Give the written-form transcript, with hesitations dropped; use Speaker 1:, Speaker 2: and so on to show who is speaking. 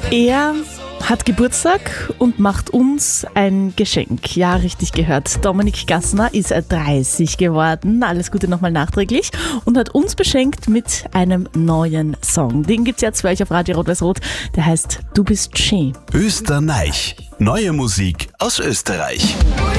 Speaker 1: Er hat Geburtstag und macht uns ein Geschenk. Ja, richtig gehört. Dominik Gassner ist 30 geworden. Alles Gute nochmal nachträglich. Und hat uns beschenkt mit einem neuen Song. Den gibt's jetzt für euch auf Radio Rot-Weiß-Rot. Der heißt Du bist schön.
Speaker 2: Österreich. Neue Musik aus Österreich.